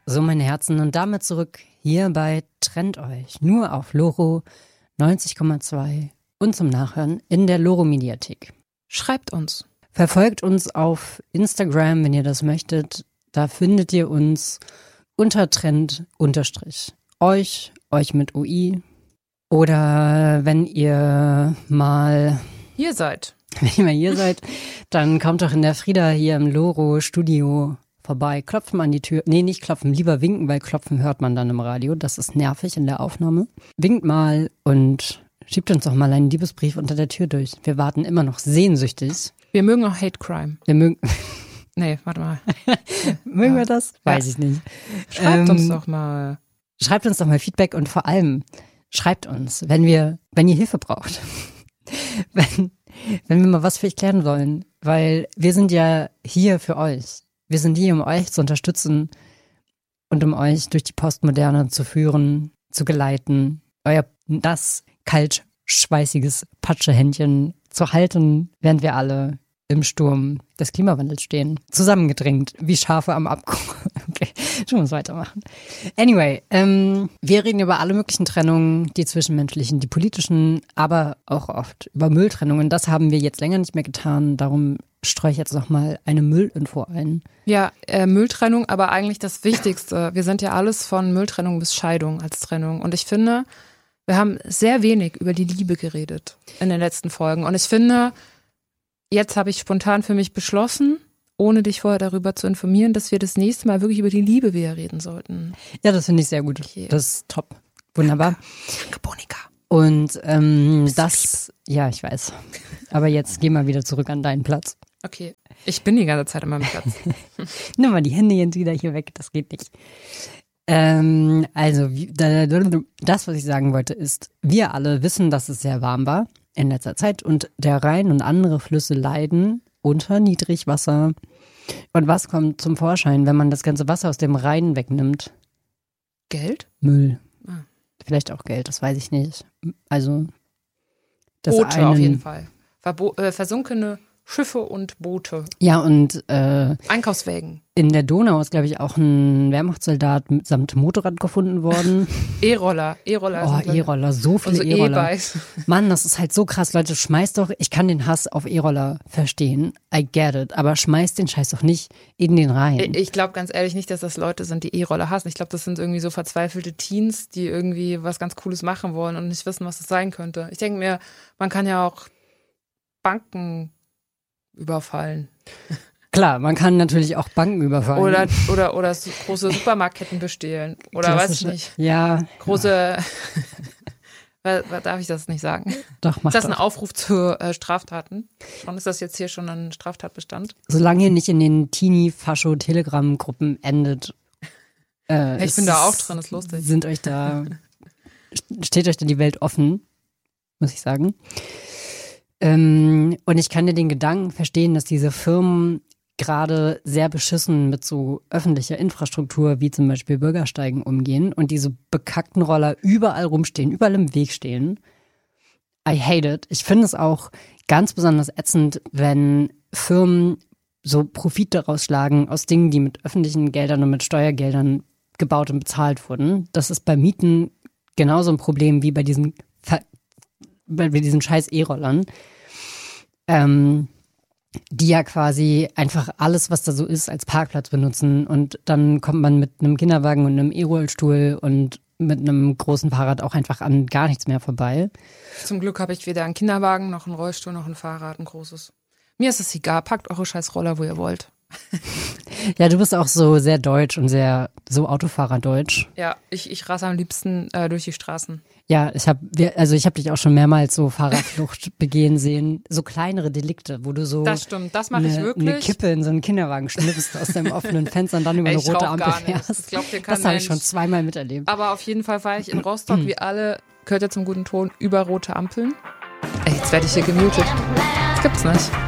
So, meine Herzen, und damit zurück hier bei Trennt euch. Nur auf Loro 90,2 und zum Nachhören in der Loro-Mediathek. Schreibt uns. Verfolgt uns auf Instagram, wenn ihr das möchtet. Da findet ihr uns unter Trend_ euch mit UI. Oder wenn ihr mal hier seid, dann kommt doch in der Frieda hier im Loro-Studio vorbei. Klopfen an die Tür. Nee, nicht klopfen, lieber winken, weil klopfen hört man dann im Radio. Das ist nervig in der Aufnahme. Winkt mal und schiebt uns doch mal einen Liebesbrief unter der Tür durch. Wir warten immer noch sehnsüchtig. Wir mögen auch Hate Crime. Nee, warte mal. Mögen wir das? Weiß ich nicht. Schreibt uns doch mal. Schreibt uns doch mal Feedback und vor allem schreibt uns, wenn ihr Hilfe braucht. wenn wir mal was für euch klären wollen. Weil wir sind ja hier für euch. Wir sind hier, um euch zu unterstützen und um euch durch die Postmoderne zu führen, zu geleiten, euer das kaltschweißiges Patschehändchen zu halten, während wir alle im Sturm des Klimawandels stehen. Zusammengedrängt, wie Schafe am Abgrund. Okay, schon muss weitermachen. Anyway, wir reden über alle möglichen Trennungen, die zwischenmenschlichen, die politischen, aber auch oft über Mülltrennungen. Das haben wir jetzt länger nicht mehr getan, darum streue ich jetzt noch mal eine Müllinfo ein. Ja, Mülltrennung, aber eigentlich das Wichtigste. Wir sind ja alles von Mülltrennung bis Scheidung als Trennung. Und ich finde, wir haben sehr wenig über die Liebe geredet in den letzten Folgen. Und ich finde, jetzt habe ich spontan für mich beschlossen, ohne dich vorher darüber zu informieren, dass wir das nächste Mal wirklich über die Liebe wieder reden sollten. Ja, das finde ich sehr gut. Okay. Das ist top. Wunderbar. Danke, Bonika. Und ja, ich weiß. Aber jetzt geh mal wieder zurück an deinen Platz. Okay, ich bin die ganze Zeit an meinem Platz. Nimm mal die Hände jetzt wieder hier weg, das geht nicht. Also, das, was ich sagen wollte, ist, wir alle wissen, dass es sehr warm war in letzter Zeit und der Rhein und andere Flüsse leiden unter Niedrigwasser. Und was kommt zum Vorschein, wenn man das ganze Wasser aus dem Rhein wegnimmt? Geld? Müll. Vielleicht auch Geld, das weiß ich nicht. Also, das Boote auf jeden Fall. Versunkene Schiffe und Boote. Ja, und Einkaufswägen. In der Donau ist, glaube ich, auch ein Wehrmachtssoldat samt Motorrad gefunden worden. E-Roller. E-Roller, so viele E-Roller. Mann, das ist halt so krass, Leute, schmeißt doch, ich kann den Hass auf E-Roller verstehen, I get it, aber schmeißt den Scheiß doch nicht in den Rhein. Ich glaube ganz ehrlich nicht, dass das Leute sind, die E-Roller hassen. Ich glaube, das sind irgendwie so verzweifelte Teens, die irgendwie was ganz Cooles machen wollen und nicht wissen, was das sein könnte. Ich denke mir, man kann ja auch Banken überfallen. Klar, man kann natürlich auch Banken überfallen. Oder so große Supermarktketten bestehlen. Oder weiß ich nicht. Ja. Große, darf ich das nicht sagen? Doch, mach Ist das doch. ein Aufruf zu Straftaten? Schon ist das jetzt hier schon ein Straftatbestand? Solange ihr nicht in den Teenie-Fascho-Telegram-Gruppen endet. Ich bin da auch drin, ist lustig. Steht euch da die Welt offen, muss ich sagen. Und ich kann ja den Gedanken verstehen, dass diese Firmen gerade sehr beschissen mit so öffentlicher Infrastruktur wie zum Beispiel Bürgersteigen umgehen und diese bekackten Roller überall rumstehen, überall im Weg stehen. I hate it. Ich finde es auch ganz besonders ätzend, wenn Firmen so Profit daraus schlagen aus Dingen, die mit öffentlichen Geldern und mit Steuergeldern gebaut und bezahlt wurden. Das ist bei Mieten genauso ein Problem wie bei diesen scheiß E-Rollern. Die ja quasi einfach alles, was da so ist, als Parkplatz benutzen und dann kommt man mit einem Kinderwagen und einem E-Rollstuhl und mit einem großen Fahrrad auch einfach an gar nichts mehr vorbei. Zum Glück habe ich weder einen Kinderwagen, noch einen Rollstuhl, noch ein Fahrrad, ein großes. Mir ist es egal, packt eure scheiß Roller, wo ihr wollt. Ja, du bist auch so sehr deutsch und sehr so Autofahrerdeutsch. Ja, ich rasse am liebsten durch die Straßen. Ja, ich hab dich auch schon mehrmals so Fahrradflucht begehen sehen. So kleinere Delikte, wo du so das stimmt, das mache ich wirklich. Eine Kippe in so einen Kinderwagen schnippst aus deinem offenen Fenster und dann über eine rote Ampel fährst. Das habe ich schon zweimal miterlebt. Aber auf jeden Fall fahre ich in Rostock, wie alle, gehört ja zum guten Ton, über rote Ampeln. Ey, jetzt werde ich hier gemutet. Das gibt's nicht.